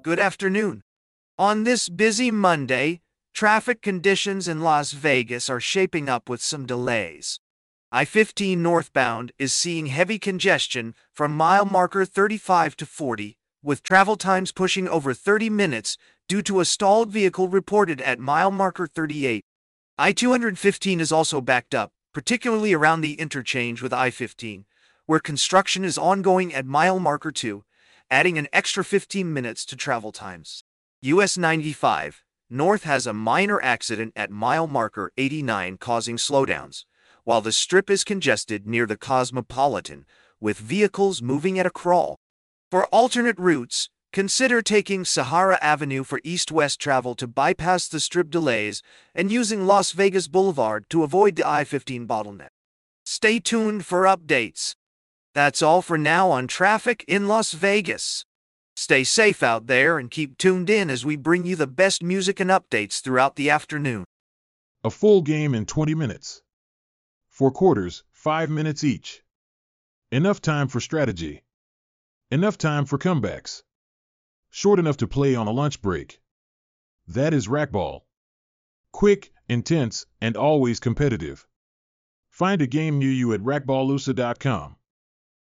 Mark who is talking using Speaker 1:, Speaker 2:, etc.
Speaker 1: Good afternoon. On this busy Monday, traffic conditions in Las Vegas are shaping up with some delays. I-15 northbound is seeing heavy congestion from mile marker 35 to 40, with travel times pushing over 30 minutes due to a stalled vehicle reported at mile marker 38. I-215 is also backed up, particularly around the interchange with I-15, where construction is ongoing at mile marker 2, adding an extra 15 minutes to travel times. US 95 North has a minor accident at mile marker 89 causing slowdowns, while the strip is congested near the Cosmopolitan, with vehicles moving at a crawl. For alternate routes, consider taking Sahara Avenue for east-west travel to bypass the strip delays and using Las Vegas Boulevard to avoid the I-15 bottleneck. Stay tuned for updates. That's all for now on traffic in Las Vegas. Stay safe out there and keep tuned in as we bring you the best music and updates throughout the afternoon.
Speaker 2: A full game in 20 minutes. 4 quarters, 5 minutes each. Enough time for strategy. Enough time for comebacks. Short enough to play on a lunch break. That is racquetball. Quick, intense, and always competitive. Find a game near you at racquetballusa.com.